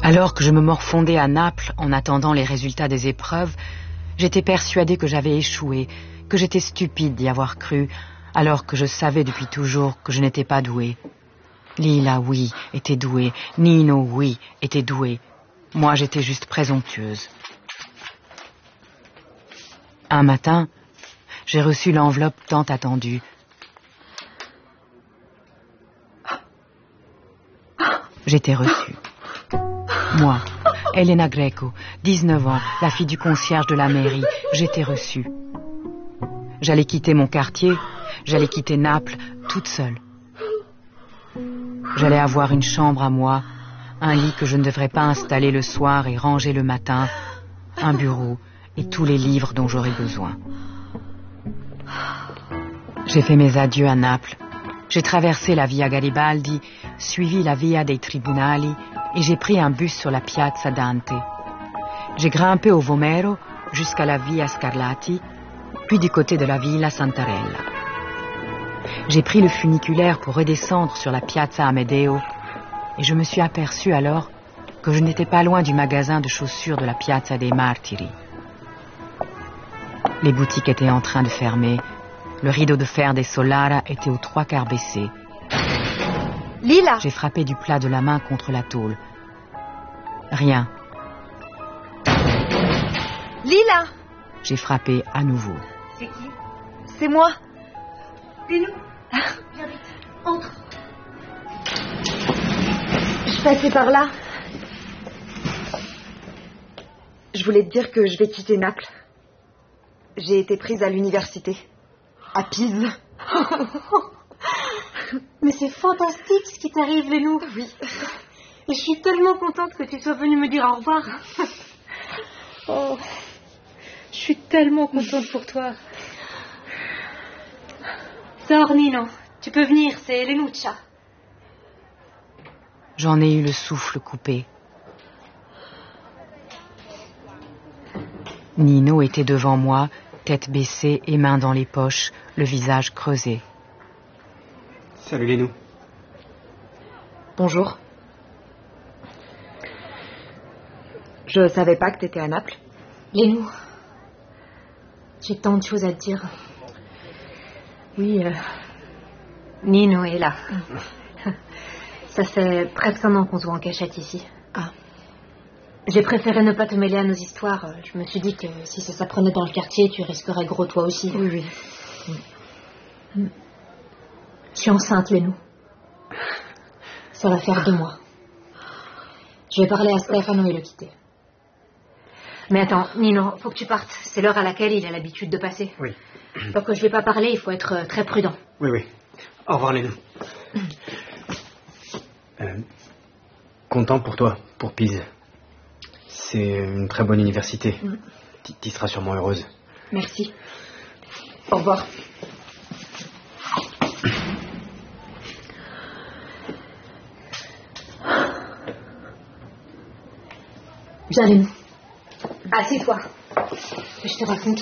Alors que je me morfondais à Naples en attendant les résultats des épreuves, j'étais persuadée que j'avais échoué, que j'étais stupide d'y avoir cru, alors que je savais depuis toujours que je n'étais pas douée. Lila, oui, était douée. Nino, oui, était doué. Moi, j'étais juste présomptueuse. Un matin, j'ai reçu l'enveloppe tant attendue. J'étais reçue. Moi, Elena Greco, 19 ans, la fille du concierge de la mairie, j'étais reçue. J'allais quitter mon quartier, j'allais quitter Naples, toute seule. J'allais avoir une chambre à moi, un lit que je ne devrais pas installer le soir et ranger le matin, un bureau et tous les livres dont j'aurais besoin. J'ai fait mes adieux à Naples. J'ai traversé la Via Garibaldi, suivi la Via dei Tribunali et j'ai pris un bus sur la Piazza Dante. J'ai grimpé au Vomero jusqu'à la Via Scarlatti, puis du côté de la Villa Santarella. J'ai pris le funiculaire pour redescendre sur la Piazza Amedeo et je me suis aperçue alors que je n'étais pas loin du magasin de chaussures de la Piazza dei Martiri. Les boutiques étaient en train de fermer. Le rideau de fer des Solara était aux 3/4 baissé. Lila! J'ai frappé du plat de la main contre la tôle. Rien. Lila! J'ai frappé à nouveau. C'est qui? C'est moi. Lilou, viens vite, entre. Je passais par là. Je voulais te dire que je vais quitter Naples. J'ai été prise à l'université. À Pise. Mais c'est fantastique ce qui t'arrive, Lénou. Oui. Et je suis tellement contente que tu sois venue me dire au revoir. Oh, je suis tellement contente pour toi. Sors, Nino. Tu peux venir, c'est Lenuccia. J'en ai eu le souffle coupé. Nino était devant moi, tête baissée et mains dans les poches, le visage creusé. Salut Lénou. Bonjour. Je savais pas que t'étais à Naples. Lénou, j'ai tant de choses à te dire. Oui, Nino est là. Ça fait presque un an qu'on se voit en cachette ici. Ah. J'ai préféré ne pas te mêler à nos histoires. Je me suis dit que si ça s'apprenait dans le quartier, tu risquerais gros toi aussi. Oui. Je suis enceinte, Lénou. Ça va faire 2 mois. Je vais parler à Stefano et le quitter. Mais attends, Nino, faut que tu partes. C'est l'heure à laquelle il a l'habitude de passer. Oui. Donc je vais pas parler, il faut être très prudent. Oui. Au revoir Lénou. Content pour toi, pour Pise. C'est une très bonne université. Tu seras sûrement heureuse. Merci. Au revoir. Viens, Lénou. Assieds-toi. Je te raconte.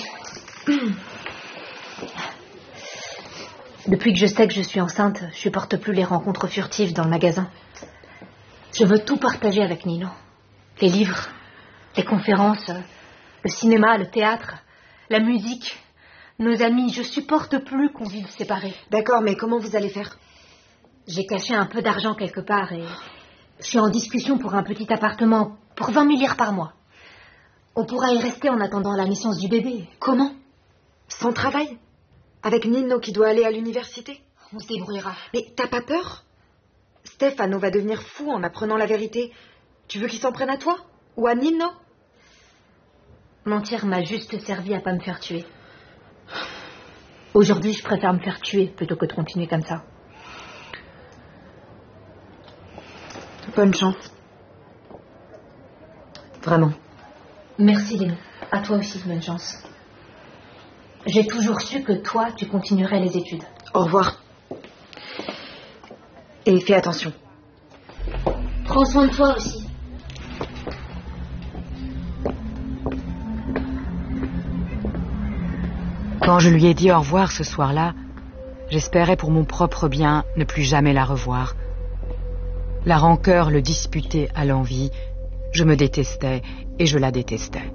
Depuis que je sais que je suis enceinte, je supporte plus les rencontres furtives dans le magasin. Je veux tout partager avec Nino. Les livres, les conférences, le cinéma, le théâtre, la musique, nos amis. Je supporte plus qu'on vive séparés. D'accord, mais comment vous allez faire? J'ai caché un peu d'argent quelque part et je suis en discussion pour un petit appartement pour 20 000 lire par mois. On pourra y rester en attendant la naissance du bébé. Comment? Sans travail? Avec Nino qui doit aller à l'université? On se débrouillera. Mais t'as pas peur? Stefano va devenir fou en apprenant la vérité. Tu veux qu'il s'en prenne à toi? Ou à Nino? Mentir m'a juste servi à pas me faire tuer. Aujourd'hui, je préfère me faire tuer plutôt que de continuer comme ça. Bonne chance. Vraiment. Merci, Lénou. À toi aussi, bonne chance. J'ai toujours su que toi, tu continuerais les études. Au revoir. Et fais attention. Prends soin de toi aussi. Quand je lui ai dit au revoir ce soir-là, j'espérais pour mon propre bien ne plus jamais la revoir. La rancœur le disputait à l'envi, Je me détestais et je la détestais.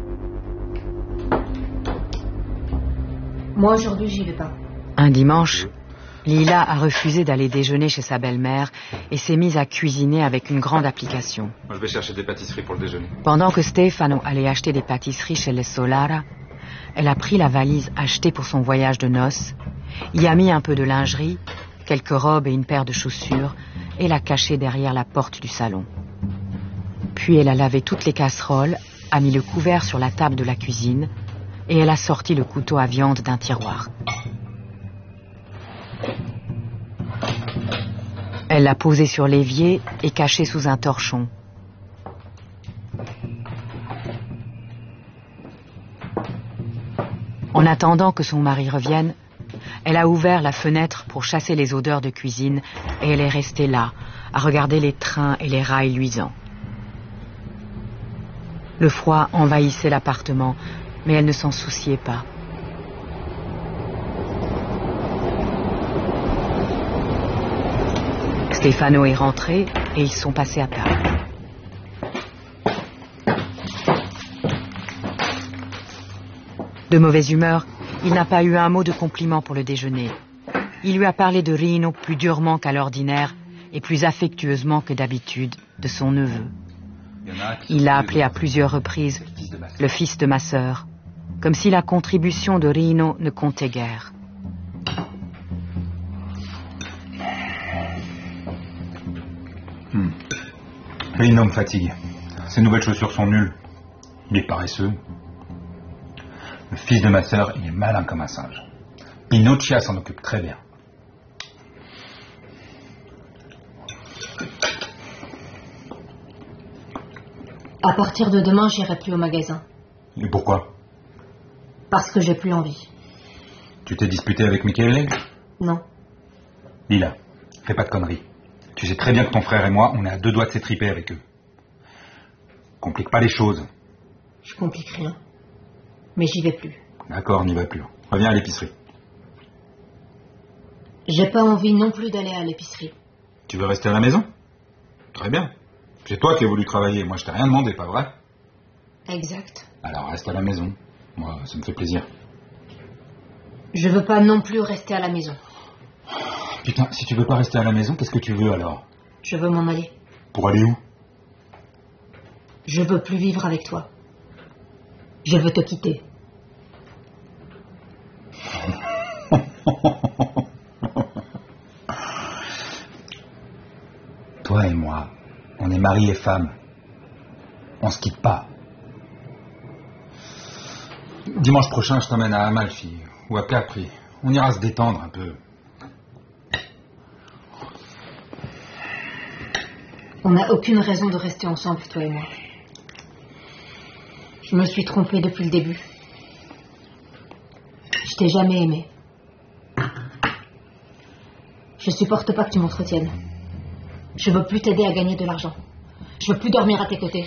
Moi, aujourd'hui, j'y vais pas. Un dimanche, Lila a refusé d'aller déjeuner chez sa belle-mère et s'est mise à cuisiner avec une grande application. Moi, je vais chercher des pâtisseries pour le déjeuner. Pendant que Stefano allait acheter des pâtisseries chez les Solara, elle a pris la valise achetée pour son voyage de noces, y a mis un peu de lingerie, quelques robes et une paire de chaussures, et l'a cachée derrière la porte du salon. Puis elle a lavé toutes les casseroles, a mis le couvert sur la table de la cuisine, et elle a sorti le couteau à viande d'un tiroir. Elle l'a posé sur l'évier et caché sous un torchon. En attendant que son mari revienne, elle a ouvert la fenêtre pour chasser les odeurs de cuisine et elle est restée là, à regarder les trains et les rails luisants. Le froid envahissait l'appartement, mais elle ne s'en souciait pas. Stefano est rentré et ils sont passés à table. De mauvaise humeur, il n'a pas eu un mot de compliment pour le déjeuner. Il lui a parlé de Rino plus durement qu'à l'ordinaire et plus affectueusement que d'habitude de son neveu. Il l'a appelé à plusieurs reprises le fils de ma sœur, comme si la contribution de Rino ne comptait guère. Rino me fatigue. Ses nouvelles chaussures sont nulles. Il est paresseux. Le fils de ma sœur, il est malin comme un singe. Pinocchia s'en occupe très bien. À partir de demain, j'irai plus au magasin. Et pourquoi? Parce que j'ai plus envie. Tu t'es disputé avec Michele? Non. Lila, fais pas de conneries. Tu sais très bien que ton frère et moi, on est à 2 doigts de s'étriper avec eux. Complique pas les choses. Je complique rien. Mais j'y vais plus. D'accord, n'y va plus. Reviens à l'épicerie. J'ai pas envie non plus d'aller à l'épicerie. Tu veux rester à la maison? Très bien. C'est toi qui as voulu travailler. Moi, je t'ai rien demandé, pas vrai? Exact. Alors, reste à la maison. Moi, ça me fait plaisir. Je veux pas non plus rester à la maison. Putain, si tu veux pas rester à la maison, qu'est-ce que tu veux alors? Je veux m'en aller. Pour aller où? Je veux plus vivre avec toi. Je veux te quitter. Toi et moi, on est mari et femme. On se quitte pas. Dimanche prochain, je t'emmène à Amalfi ou à Capri. On ira se détendre un peu. On n'a aucune raison de rester ensemble, toi et moi. Je me suis trompée depuis le début. Je t'ai jamais aimé. Je supporte pas que tu m'entretiennes. Je veux plus t'aider à gagner de l'argent. Je veux plus dormir à tes côtés.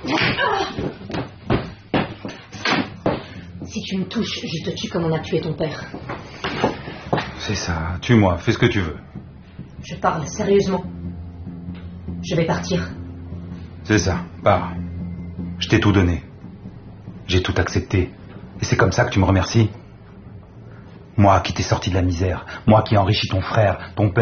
Si tu me touches, je te tue comme on a tué ton père. C'est ça, tue-moi, fais ce que tu veux. Je parle sérieusement. Je vais partir. C'est ça, pars. Je t'ai tout donné. J'ai tout accepté. Et c'est comme ça que tu me remercies? Moi qui t'ai sorti de la misère, moi qui ai enrichi ton frère, ton père.